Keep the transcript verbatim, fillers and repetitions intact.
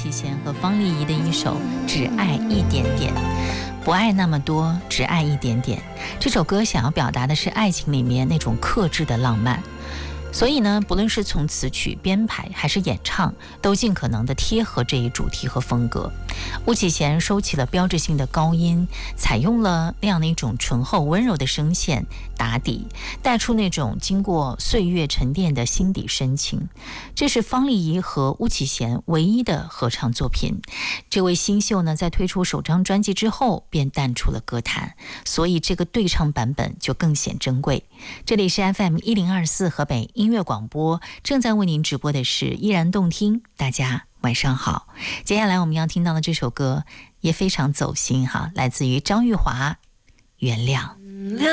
启贤和方丽仪的一首《只爱一点点》。不爱那么多，只爱一点点。这首歌想要表达的是爱情里面那种克制的浪漫。所以呢，不论是从词曲编排还是演唱，都尽可能的贴合这一主题和风格。巫启贤收起了标志性的高音，采用了那样的一种醇厚温柔的声线打底，带出那种经过岁月沉淀的心底深情。这是方丽仪和巫启贤唯一的合唱作品。这位新秀呢，在推出首张专辑之后便淡出了歌坛，所以这个对唱版本就更显珍贵。这里是 F M 一零二四河北音乐广播，正在为您直播的是依然动听。大家晚上好，接下来我们要听到的这首歌也非常走心哈，来自于张玉华《原谅》。